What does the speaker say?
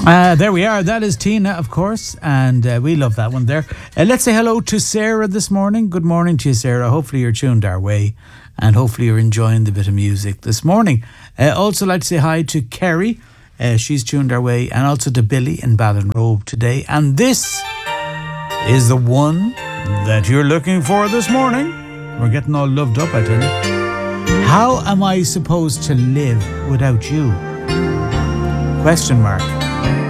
There we are. That is Tina, of course, and we love that one there. Let's say hello to Sarah this morning. Good morning to you, Sarah. Hopefully you're tuned our way, and hopefully you're enjoying the bit of music this morning. Also like to say hi to Kerry. She's tuned our way, and also to Billy in Ballinrobe today. And this is the one that you're looking for this morning. We're getting all loved up, I tell you. How am I supposed to live without you? Question mark.